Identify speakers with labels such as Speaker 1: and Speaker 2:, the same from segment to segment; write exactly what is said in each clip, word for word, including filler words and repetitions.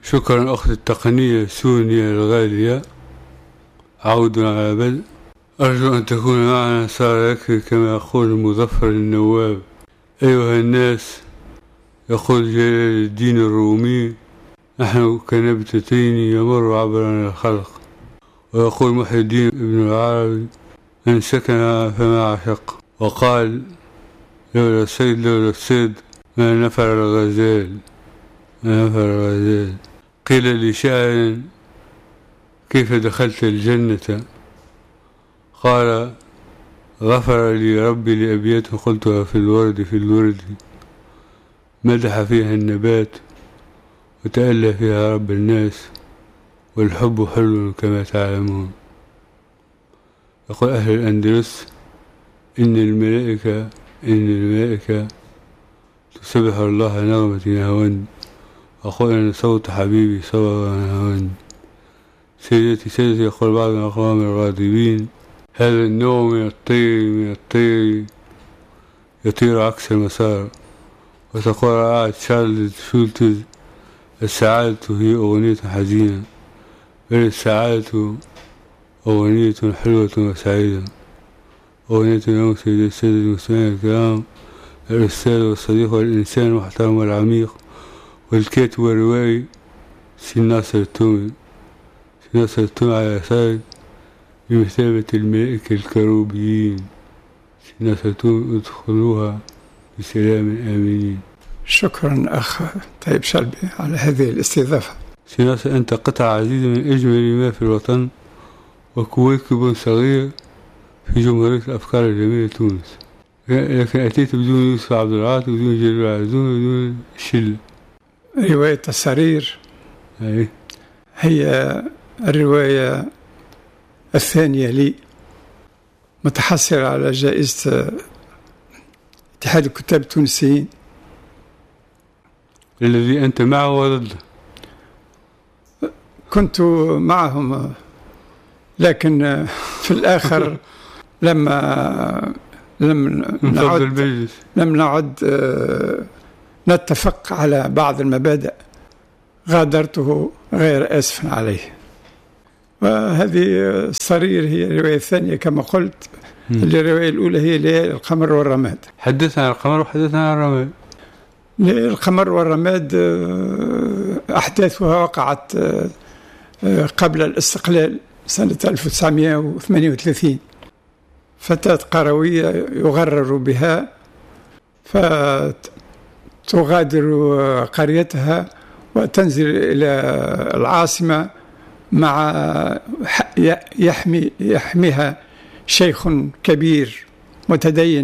Speaker 1: شكرا أخت التقنية سونيا الغالية. عود على بدء. أرجو أن تكون معنا سارة يكفي كما يقول مظفر النواب. أيها الناس، يقول جلال الدين الرومي: نحن كنبتتين يمر عبرنا الخلق. ويقول محي الدين ابن العربي: من سكن فما عشق. وقال: لولا الصيد لولا الصيد ما نفر الغزال ما نفر الغزال. قيل لشاعر: كيف دخلت الجنة؟ قال: غفر لي ربي لأبيات قلتها في الورد في الورد، مدح فيها النبات وتألى فيها رب الناس، والحب حلو كما تعلمون. يقول أهل الأندلس: إن الملائكة إن الملائكة تسبح الله نغمة نهوان. أقول أن صوت حبيبي صوى نهوان. سيدتي سيدتي، يقول بعض الأقوام الغاضبين: هذا النوع من الطير من الطير يطير عكس المسار. وتقول رائعة شارلز شولتز: السعادة هي أغنية حزينة، بل السعادة أغنية حلوة وسعيدة. أغنية اليوم سيدي السادة المستمعين الكرام، الأستاذ والصديق والإنسان المحترم والعميق والكاتب والروائي سي ناصر التومي. سي ناصر التومي على يساري بمثابة الملائكة الكروبيين. سي ناصر التومي: ادخلوها بسلام آمنين.
Speaker 2: شكرا أخ طيب شلبي على هذه الاستضافة.
Speaker 1: سي ناصر، أنت قطعة عزيزة من أجمل ما في الوطن، وكويكب صغير في جمهورية الأفكار الجميلة تونس. لكن أتيت بدون يوسف عبد العاطي بدون جلال عزوم بدون شلة.
Speaker 2: رواية الصرير
Speaker 1: أي.
Speaker 2: هي الرواية الثانية لي، متحصلة على جائزة اتحاد الكتاب التونسيين
Speaker 1: الذي أنت معه وضده.
Speaker 2: كنت معهم، لكن في الآخر لما لم نعد لم نعد نتفق على بعض المبادئ غادرته غير آسف عليه. وهذه الصرير هي الرواية الثانية كما قلت. الرواية الأولى هي ليالي القمر والرماد.
Speaker 1: حدثنا عن القمر وحدثنا عن الرماد.
Speaker 2: ليالي القمر والرماد أحداثها وقعت قبل الاستقلال سنة ألف وتسعمائة وثمانية وثلاثين. فتاة قروية يغرر بها فتغادر قريتها وتنزل إلى العاصمة مع يحمي يحميها شيخ كبير متدين،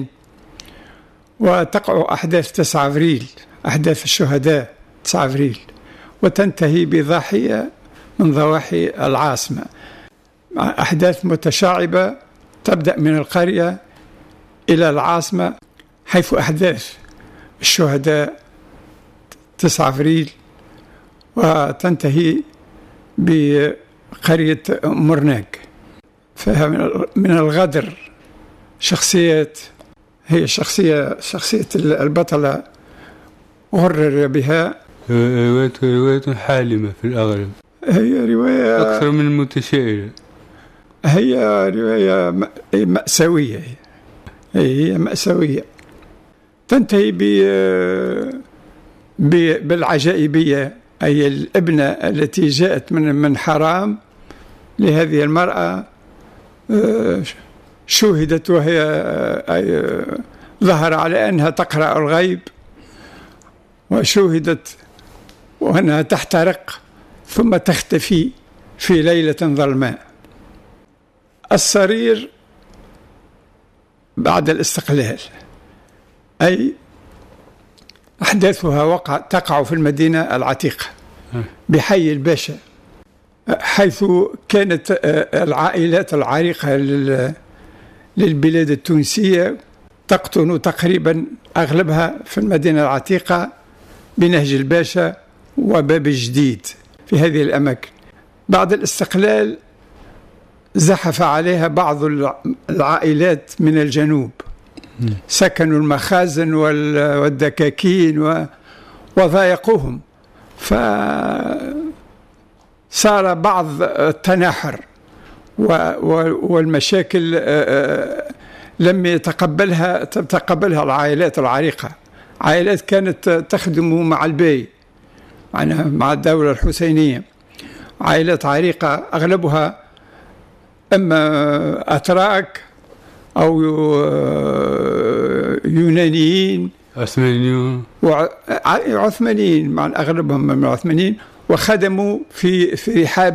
Speaker 2: وتقع أحداث تسعة أبريل، أحداث الشهداء تسعة أبريل، وتنتهي بضاحية من ضواحي العاصمة. أحداث متشعبة تبدأ من القرية إلى العاصمة، حيث أحداث الشهداء تسعة أبريل، وتنتهي بقرية مرناك. فيها من الغدر شخصيات، هي شخصية شخصية البطلة غرر بها.
Speaker 1: رواية رواية حالمة في الأغلب،
Speaker 2: هي رواية
Speaker 1: أكثر من متشائلة.
Speaker 2: هي رواية مأساوية، هي مأساوية تنتهي بالعجائبية. أي الابنة التي جاءت من من حرام لهذه المرأة شوهدت وهي ظهر على أنها تقرأ الغيب، وشوهدت وأنها تحترق ثم تختفي في ليلة ظلماء. الصرير بعد الاستقلال، أي أحداثها وقع تقع في المدينة العتيقة بحي الباشا، حيث كانت العائلات العريقة للبلاد التونسية تقطن تقريبا أغلبها في المدينة العتيقة بنهج الباشا وباب الجديد في هذه الأماكن. بعد الاستقلال زحف عليها بعض العائلات من الجنوب، سكنوا المخازن والدكاكين وضايقوهم، صار بعض التناحر والمشاكل لم يتقبلها تتقبلها العائلات العريقة. عائلات كانت تخدم مع البي مع الدولة الحسينية، عائلات عريقة أغلبها أما أتراك أو يونانيين
Speaker 1: عثمانيين
Speaker 2: وعثمانيين مع أغلبهم من العثمانيين، وخدموا في في رحاب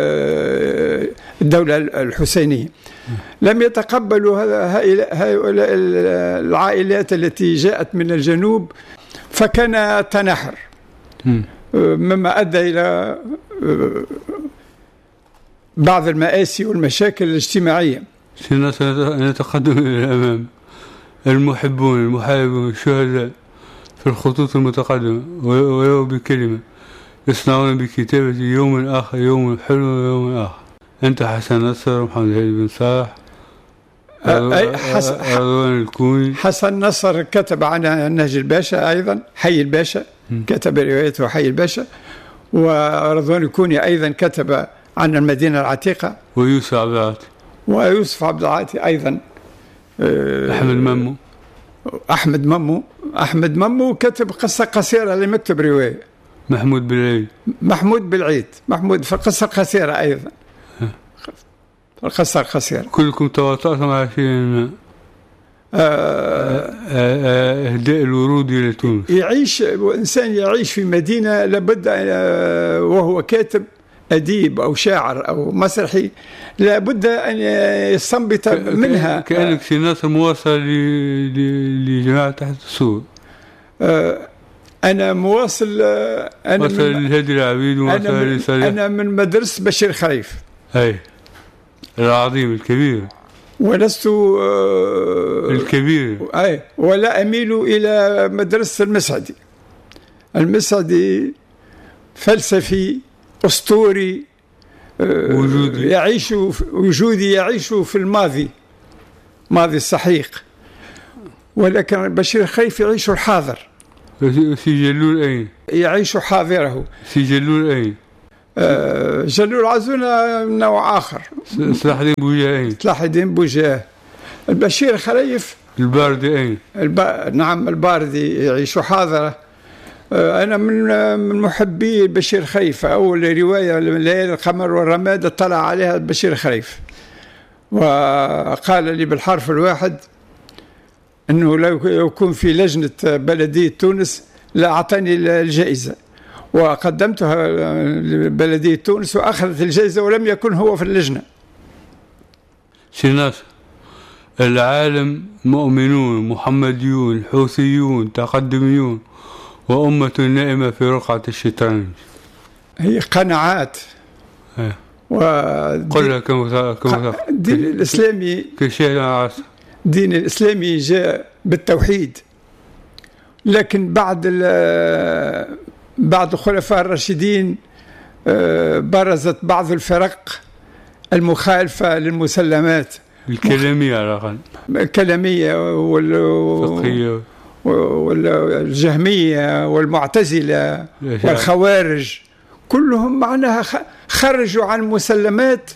Speaker 2: الدولة الحسينية. لم يتقبلوا هؤلاء العائلات التي جاءت من الجنوب، فكان تناحر مما أدى إلى بعض المآسي والمشاكل الاجتماعية.
Speaker 1: نتقدم إلى الأمام. المحبون المحاربون الشهداء في الخطوط المتقدمة ولو بكلمة يصنعون بكتابة يوم آخر يوم حلو ويوم آخر. أنت حسن نصر، محمد هادي بن صالح، رضوان الكوني.
Speaker 2: حسن نصر كتب عن النهج الباشا، أيضا حي الباشا كتب روايته حي الباشا، ورضوان الكوني أيضا كتب عن المدينة العتيقة،
Speaker 1: ويوسف عبد العاطي
Speaker 2: ويوسف عبد العاطي أيضا.
Speaker 1: أحمد ممو
Speaker 2: أحمد ممو أحمد ممو كتب قصة قصيرة لم يكتب رواية.
Speaker 1: محمود بالعيد
Speaker 2: محمود بالعيد محمود في القصة القصيرة أيضا، القصة القصيرة.
Speaker 1: كلكم تواطأتم على شيء ما إهداء الورود إلى تونس.
Speaker 2: يعيش إنسان يعيش في مدينة لابد وهو كاتب أديب أو شاعر أو مسرحي لابد أن يستنبط منها.
Speaker 1: كأنك سي ناصر موصل لجماعة تحت السور.
Speaker 2: أنا مواصل، أنا
Speaker 1: موصل للهادي العبيد وموصل لصالح.
Speaker 2: أنا من مدرسة بشير خليف
Speaker 1: أي العظيم الكبير،
Speaker 2: ولست
Speaker 1: الكبير
Speaker 2: أي ولا أميل إلى مدرسة المسعدي. المسعدي فلسفي أسطوري،
Speaker 1: وجودي
Speaker 2: يعيش وجودي يعيش في الماضي، ماضي السحيق، ولكن بشير خليف يعيش الحاضر.
Speaker 1: في جلول أين؟
Speaker 2: يعيش حاضره.
Speaker 1: في جلول أين؟
Speaker 2: آه جلول عزونا نوع آخر.
Speaker 1: صلاح الدين بوجاه أين؟
Speaker 2: صلاح الدين بوجاه. البشير خليف
Speaker 1: الباردي أين؟
Speaker 2: الب... نعم الباردي يعيش حاضره. آه أنا من من محبي بشير خليف. أول رواية ليالي القمر والرماد اطلع عليها بشير خليف، وقال لي بالحرف الواحد أنه لو يكون في لجنة بلدية تونس لأعطاني الجائزة، وقدمتها لبلدية تونس وأخذت الجائزة ولم يكن هو في اللجنة.
Speaker 1: سيناس العالم مؤمنون محمديون حوثيون تقدميون وأمة نائمة في رقعة الشطرنج.
Speaker 2: هي قناعات.
Speaker 1: قلها كم كم
Speaker 2: الدين الإسلامي
Speaker 1: كشيء عاصر.
Speaker 2: الدين الإسلامي جاء بالتوحيد، لكن بعد بعد الخلفاء الراشدين برزت بعض الفرق المخالفة للمسلمات
Speaker 1: الكلامية على الأقل،
Speaker 2: الكلامية وال والجهمية والمعتزلة والخوارج، كلهم معناها خرجوا عن المسلمات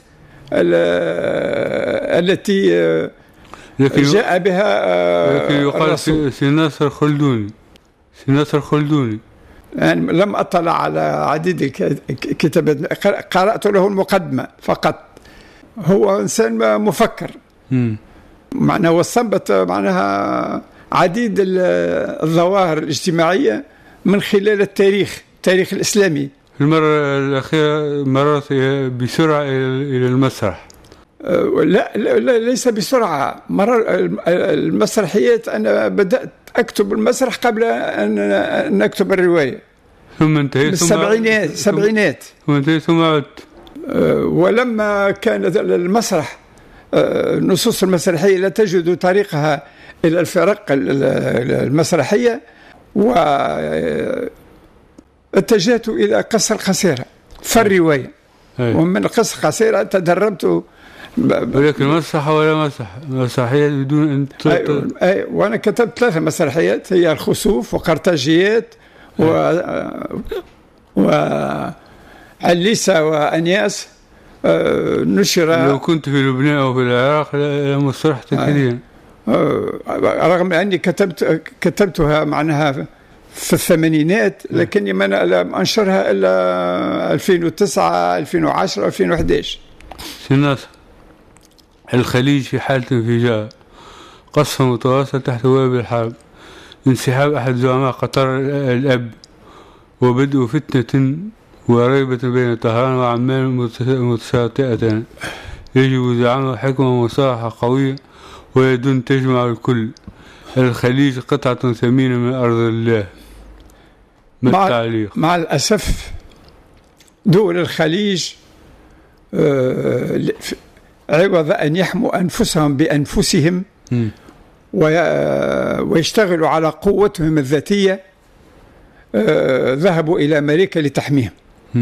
Speaker 2: التي جاء بها.
Speaker 1: لكن يقال سي ناصر خلدوني سي ناصر خلدوني
Speaker 2: يعني لم أطلع على عديد كتابات، قرأت له المقدمة فقط. هو إنسان مفكر معناه، واستنبط معناها عديد الظواهر الاجتماعية من خلال التاريخ التاريخ الإسلامي.
Speaker 1: المرة الأخيرة مرت بسرعة إلى المسرح.
Speaker 2: لا, لا ليس بسرعة. مرة المسرحيات أنا بدأت أكتب المسرح قبل أن أكتب الرواية،
Speaker 1: ثم انتهيت
Speaker 2: بالسبعينات السبعينات
Speaker 1: ثم انتهيت ثم عدت.
Speaker 2: ولما كان المسرح النصوص المسرحية لا تجد طريقها إلى الفرق المسرحية، واتجهت إلى قصة قصيرة في الرواية، ومن القصة القصيرة تدربت.
Speaker 1: ولكن مسرح ولا مسرح مسرحية بدون أن
Speaker 2: أي, أي وأنا كتبت ثلاثة مسرحيات، هي الخسوف وقرطاجيات و, و... عليسة وأنياس نشر.
Speaker 1: لو كنت في لبنان أو في العراق لما صرحت كثيرا،
Speaker 2: رغم أني كتبت كتبتها معناها في الثمانينات، لكني ما لم أنشرها إلا ألفين وتسعة ألفين وعشرة ألفين وأحد عشر.
Speaker 1: سناس الخليج في حالة انفجار، قصف متواصل تحت وابل الحرب، انسحاب أحد زعماء قطر الأب، وبدء فتنة وريبة بين طهران وعمان متشاطئة، يجب زعامة حكمة ومصالحة قوية ويد تجمع الكل. الخليج قطعة ثمينة من أرض الله. ما
Speaker 2: مع,
Speaker 1: التعليق؟
Speaker 2: مع الأسف دول الخليج عوض أن يحموا أنفسهم بأنفسهم م. ويشتغلوا على قوتهم الذاتية، ذهبوا إلى أمريكا لتحميهم.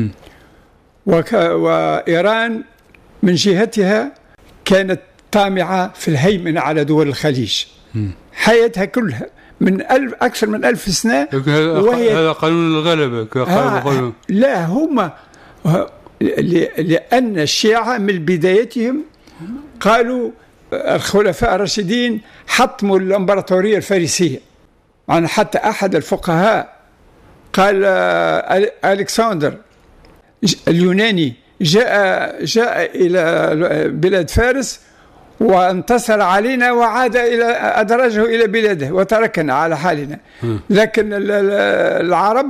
Speaker 2: وإيران من جهتها كانت طامعة في الهيمنة على دول الخليج م. حياتها كلها من ألف أكثر من ألف سنة.
Speaker 1: وهي هذا قانون الغلبة.
Speaker 2: آه لا، هم لأن الشيعة من بدايتهم قالوا الخلفاء الراشدين حطموا الإمبراطورية الفارسية. يعني حتى أحد الفقهاء قال ألكسندر اليوناني جاء جاء إلى بلاد فارس وانتصر علينا وعاد إلى أدرجه إلى بلاده وتركنا على حالنا، لكن العرب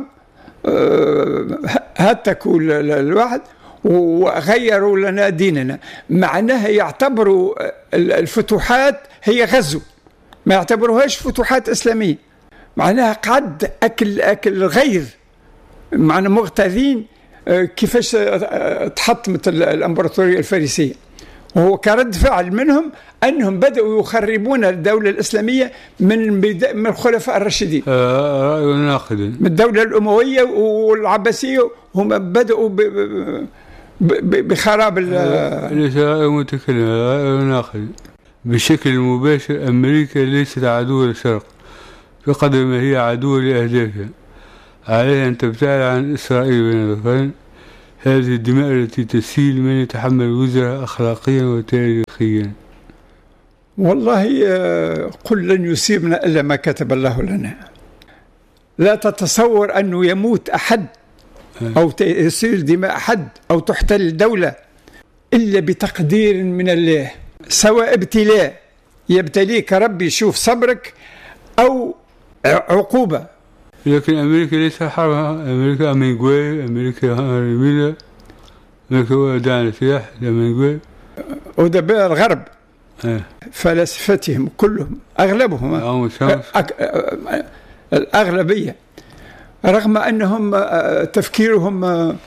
Speaker 2: هتكوا الواحد وغيروا لنا ديننا. معناها يعتبروا الفتوحات هي غزو، ما يعتبروهاش فتوحات إسلامية. معناها قعد أكل أكل غير، معنى مغتاظين كيفاش تحطمت الإمبراطورية الفارسية. وهو كرد فعل منهم أنهم بدأوا يخربون الدولة الإسلامية من من الخلفاء الراشدين.
Speaker 1: رأي ناقد.
Speaker 2: من الدولة الأموية والعباسية هم بدأوا بخراب.
Speaker 1: ليس رأي متكلم، رأي ناقد. بشكل مباشر أمريكا ليست عدو للشرق بقدر ما هي عدو لأهدافها. عليها أن تبتعد عن إسرائيل بين الظهرين. هذه الدماء التي تسيل من يتحمل وزرها أخلاقيا وتاريخيا.
Speaker 2: والله قل لن يصيبنا إلا ما كتب الله لنا. لا تتصور أنه يموت أحد أو تسيل دماء أحد أو تحتل دولة إلا بتقدير من الله، سواء ابتلاء يبتليك ربي يشوف صبرك أو عقوبة.
Speaker 1: لكن أمريكا ليس حرب. أمريكا أمينغوي، أمريكا هارميلا، أمريكا ودعنا سياح لأمينغوي.
Speaker 2: ودباء الغرب اه. فلسفتهم كلهم أغلبهم أك... الأغلبية، رغم أنهم تفكيرهم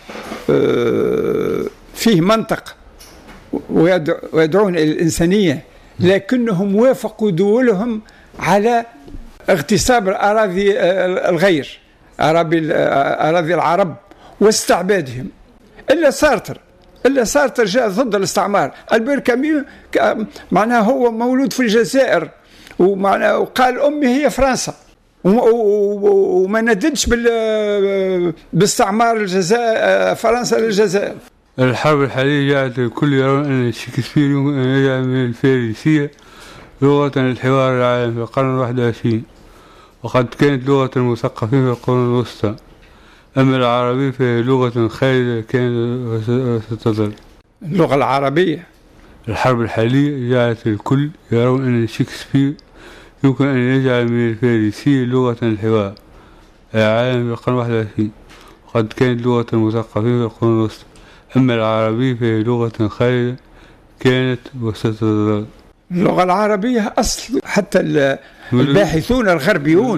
Speaker 2: فيه منطق ويدعون إلى الإنسانية، لكنهم وافقوا دولهم على اغتصاب الأراضي الغير أراضي العرب واستعبادهم. إلا سارتر إلا سارتر جاء ضد الاستعمار. البير كاميو معناه هو مولود في الجزائر، ومعناه وقال أمي هي فرنسا، وما نددش باستعمار الجزائر فرنسا للجزائر.
Speaker 1: الحرب الحالية جعلت الكل يرون أن شكسبير يمكن أن يجعل من الفارسية لغة الحوار العالمي في القرن الواحد والعشرين، وقد كانت لغة المثقفين في القرون الوسطى. أما العربية فهي لغة خالدة كانت وستظل.
Speaker 2: اللغة العربية.
Speaker 1: الحرب الحالية جعلت الكل يرون أن شكسبير يمكن أن يجعل من الفارسية لغة الحوار العالمي في القرن الواحد والعشرين، وقد كانت لغة المثقفين في القرون الوسطى. أما العربية فهي لغة خالدة كانت وستظل.
Speaker 2: اللغة العربية أصل حتى الباحثون الغربيون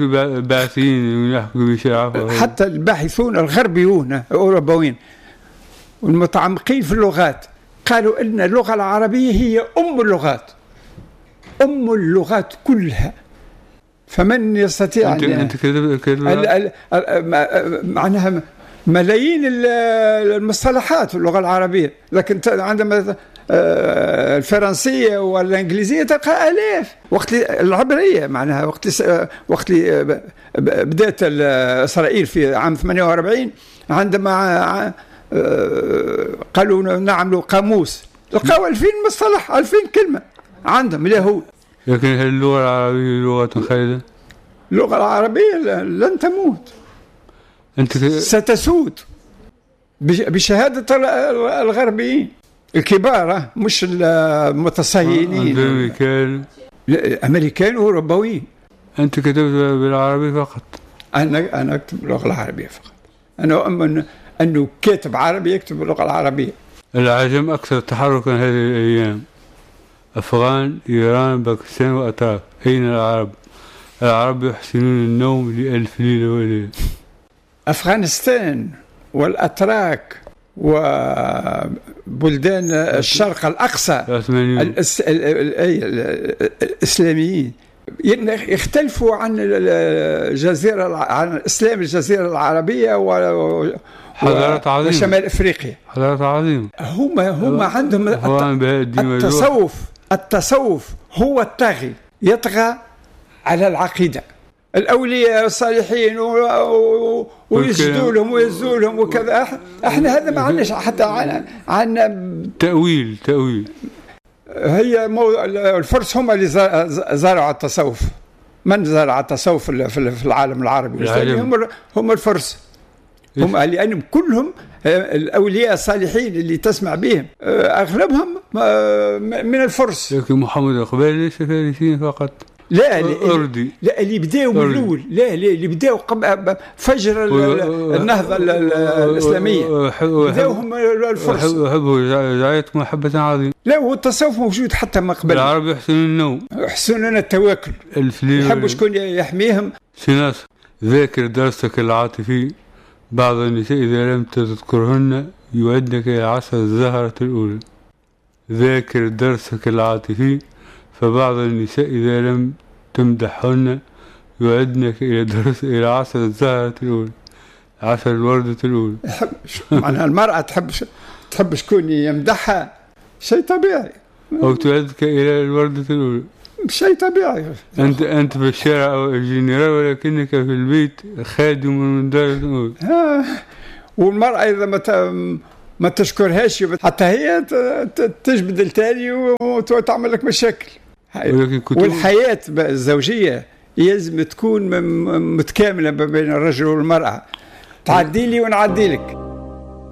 Speaker 2: حتى الباحثون الغربيون الأوروبيون والمتعمقين في اللغات قالوا أن اللغة العربية هي أم اللغات، أم اللغات كلها. فمن يستطيع
Speaker 1: أنت أنت كذب
Speaker 2: معناها ملايين المصطلحات في اللغة العربية، لكن عندما الفرنسية والإنجليزية تلقى آلاف. وقت العبرية معناها وقت وقت بدأت إسرائيل في عام ثمانية وأربعين، عندما قالوا نعملوا قاموس، لقاو ألفين مصطلح، ألفين كلمة عندهم اليهود.
Speaker 1: لكن هل اللغة العربية لغة خالدة؟
Speaker 2: اللغة العربية لن تموت،
Speaker 1: أنت ك...
Speaker 2: ستسود بشهادة الغربيين الكبار، مش المتصهينين.
Speaker 1: الأمريكان
Speaker 2: الأمريكان وأوروبيين.
Speaker 1: أنت كتبت بالعربي فقط؟
Speaker 2: أنا أنا أكتب باللغة العربية فقط. أنا أؤمن أنه كاتب عربي يكتب باللغة العربية.
Speaker 1: العجم أكثر تحركا هذه الأيام، أفغان، إيران، باكستان وأتراك. أين العرب؟ العرب يحسنون النوم لألف ليلة وليلة.
Speaker 2: أفغانستان والأتراك وبلدان الشرق الأقصى الإسلاميين يختلفوا عن الجزيرة، عن الإسلام الجزيرة العربية و
Speaker 1: حضارات عظيمة
Speaker 2: وشمال أفريقيا.
Speaker 1: حضارات عظيمة.
Speaker 2: هم هم عندهم التصوف. التصوف هو الطاغي، يطغى على العقيدة. الأولياء الصالحين ويسجدوا لهم ويزوا لهم وكذا. احنا هذا ما عندناش حتى عن عن
Speaker 1: تأويل تأويل
Speaker 2: هي مو... الفرس هم اللي زرعوا التصوف. من زرع التصوف في العالم العربي؟ هم هم الفرس. هم لأنهم كلهم الأولياء الصالحين اللي تسمع بهم أغلبهم من الفرس.
Speaker 1: لكن محمد إقبال ليس فارسيين فقط.
Speaker 2: لا لا, لا اللي بداوا من الأول، لا لا اللي بداوا قبل فجر النهضة الإسلامية بداوا هم الفرس.
Speaker 1: أحبه جعلتكم محبة عظيمة.
Speaker 2: لا هو التصوف موجود حتى ما قبل.
Speaker 1: العرب يحسنون النوم،
Speaker 2: يحسنون التواكل، يحبوا شكون يحميهم.
Speaker 1: سيناس، ذاكر درسك العاطفي. بعض النساء إذا لم تذكرهن يودنك إلى عصر الزهرة الأولى. ذاكر درسك العاطفي، فبعض النساء إذا لم تمدحهن يعدنك إلى درس إلى عصر الزهرة الأولى، عصر الوردة الأولى.
Speaker 2: معناها المرأة تحب تحب شكون يمدحها، شيء طبيعي.
Speaker 1: أو تعدك إلى الوردة الأولى،
Speaker 2: شيء طبيعي.
Speaker 1: أنت أنت في الشارع أو الجنرال، ولكنك في البيت خادم من دار الأولى.
Speaker 2: والمرأة إذا ما ما تشكرهاش حتى هي تجبد التالي وتعمل لك مشاكل. والحياة الزوجية لازم تكون متكاملة بين الرجل والمرأة. تعدي لي ونعدي لك.